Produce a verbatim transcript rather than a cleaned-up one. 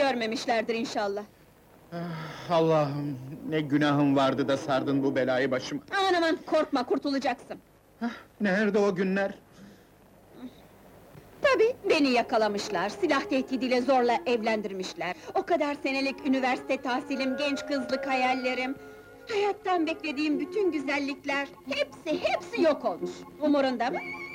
görmemişlerdir inşallah. Allah'ım, ne günahım vardı da sardın bu belayı başıma! Aman aman, korkma, kurtulacaksın! Nerede o günler? Tabii, beni yakalamışlar, silah tehdidiyle zorla evlendirmişler. O kadar senelik üniversite tahsilim, genç kızlık hayallerim... Hayattan beklediğim bütün güzellikler, hepsi, hepsi yok olmuş! Umurunda mı?